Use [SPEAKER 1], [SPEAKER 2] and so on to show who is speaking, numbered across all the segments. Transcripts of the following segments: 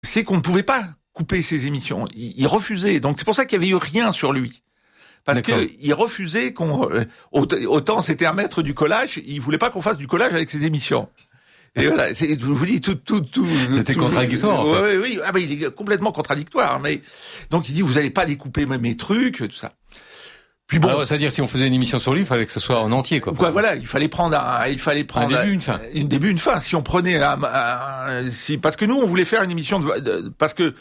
[SPEAKER 1] c'est qu'on ne pouvait pas couper ses émissions. Il refusait. Donc c'est pour ça qu'il y avait eu rien sur lui. Parce que il refusait autant c'était un maître du collage, il voulait pas qu'on fasse du collage avec ses émissions. Et voilà, je vous dis tout.
[SPEAKER 2] C'était contradictoire. En fait.
[SPEAKER 1] Oui. Ah ben il est complètement contradictoire. Mais donc il dit vous allez pas découper mes trucs, tout ça. Puis bon.
[SPEAKER 2] Alors, c'est-à-dire si on faisait une émission sur lui, il fallait que ce soit en entier, quoi.
[SPEAKER 1] Voilà, il fallait prendre un
[SPEAKER 2] début, une fin.
[SPEAKER 1] Un début, une fin. Si on prenait, parce que nous on voulait faire une émission parce que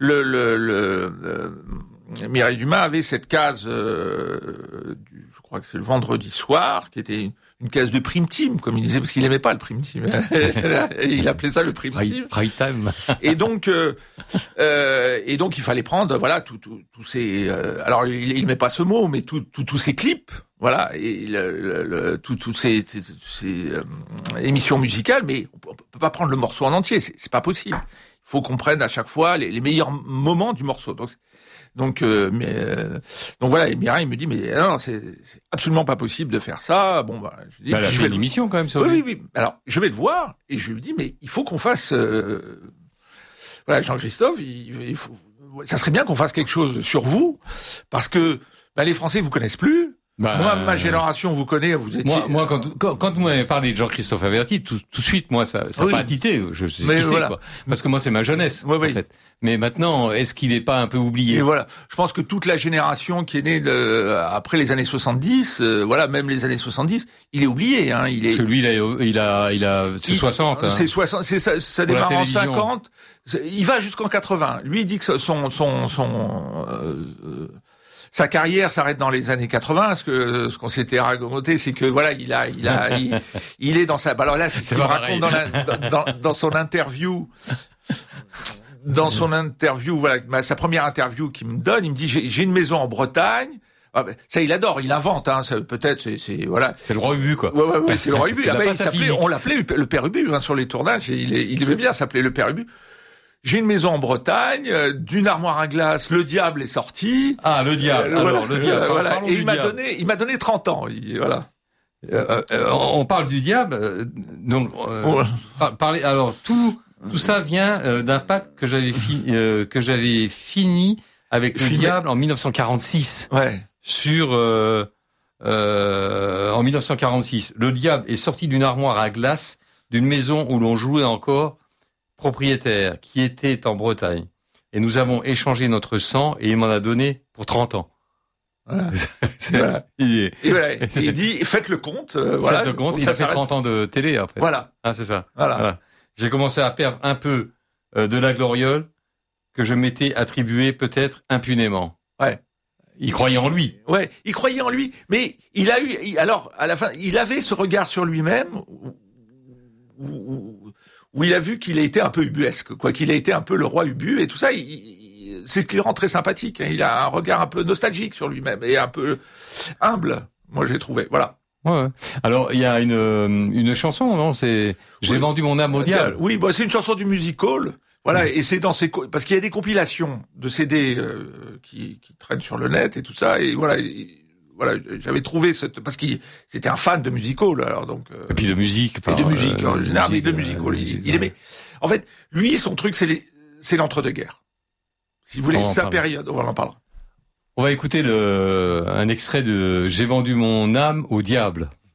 [SPEAKER 1] Mireille Dumas avait cette case, je crois que c'est le vendredi soir, qui était une case de prime team, comme il disait, parce qu'il aimait pas le prime team. Il appelait ça le prime team.
[SPEAKER 2] Prime time.
[SPEAKER 1] Et donc il fallait prendre, voilà, tous ces, alors il met pas ce mot, mais tous ces clips, voilà, et tous ces émissions musicales, mais on peut pas prendre le morceau en entier, c'est pas possible. Il faut qu'on prenne à chaque fois les meilleurs moments du morceau. Donc voilà, et Mireille me dit mais non, c'est absolument pas possible de faire ça. Bon bah je dis
[SPEAKER 2] elle a fait une émission quand même sur
[SPEAKER 1] lui. Oui. Alors je vais le voir et je lui dis mais il faut qu'on fasse voilà, Jean-Christophe, il faut, ça serait bien qu'on fasse quelque chose sur vous parce que les Français vous connaissent plus. Moi, ma génération vous connaît, vous étiez...
[SPEAKER 2] Moi, quand vous m'avez parlé de Jean-Christophe Averti, tout de suite, moi, ça pas tité. Je sais qui c'est, quoi. Parce que moi, c'est ma jeunesse, en fait. Mais maintenant, est-ce qu'il est pas un peu oublié?
[SPEAKER 1] Et voilà. Je pense que toute la génération qui est née après les années 70, voilà, même les années 70, il est oublié, hein.
[SPEAKER 2] Parce que lui, il a, c'est 60, hein.
[SPEAKER 1] C'est 60, ça démarre en 50. Il va jusqu'en 80. Lui, il dit que sa carrière s'arrête dans les années 80. Ce qu'on s'était raconté, c'est que voilà, il est dans sa. Alors là, c'est ce qu'il raconte dans son interview. Dans son interview, voilà, sa première interview qu'il me donne, il me dit j'ai une maison en Bretagne. Ah ben, ça, il adore, il invente, hein. Peut-être, c'est voilà.
[SPEAKER 2] C'est le roi Ubu, quoi.
[SPEAKER 1] Ouais, c'est le roi Ubu. On l'appelait le père Ubu, hein, sur les tournages. Il aimait bien s'appeler le père Ubu. J'ai une maison en Bretagne, d'une armoire à glace, le diable est sorti.
[SPEAKER 2] Ah, le diable. Le diable.
[SPEAKER 1] Voilà. Et il m'a donné 30 ans. Voilà.
[SPEAKER 2] On parle du diable, donc parler. Alors tout ça vient d'un pacte que j'avais fini avec le diable en 1946.
[SPEAKER 1] Ouais.
[SPEAKER 2] En 1946, le diable est sorti d'une armoire à glace d'une maison où l'on jouait encore, propriétaire, qui était en Bretagne. Et nous avons échangé notre sang et il m'en a donné pour 30 ans.
[SPEAKER 1] Voilà. Il dit, faites le compte. Faites
[SPEAKER 2] le compte. Il a fait 30 ans de télé, en fait.
[SPEAKER 1] Voilà.
[SPEAKER 2] Ah, c'est ça.
[SPEAKER 1] Voilà.
[SPEAKER 2] J'ai commencé à perdre un peu de la gloriole que je m'étais attribuée peut-être impunément.
[SPEAKER 1] Ouais.
[SPEAKER 2] Il croyait en lui.
[SPEAKER 1] Ouais, il croyait en lui. Mais alors, à la fin, il avait ce regard sur lui-même où il a vu qu'il a été un peu ubuesque, quoi, qu'il a été un peu le roi Ubu et tout ça. C'est ce qui le rend très sympathique. Hein. Il a un regard un peu nostalgique sur lui-même et un peu humble. Moi, j'ai trouvé. Voilà.
[SPEAKER 2] Ouais. Alors, il y a une chanson, non? C'est J'ai vendu mon âme au diable.
[SPEAKER 1] Oui, c'est une chanson du music hall. Voilà, et c'est parce qu'il y a des compilations de CD qui traînent sur le net et tout ça. Et voilà. Voilà, j'avais trouvé parce qu'il c'était un fan de music hall, alors donc.
[SPEAKER 2] Et puis de musique.
[SPEAKER 1] Et de musique en général, mais de music hall. Il aimait. En fait, lui, son truc, c'est l'entre-deux-guerres. Si vous voulez, sa période, on en parlera.
[SPEAKER 2] On va écouter un extrait de J'ai vendu mon âme au diable.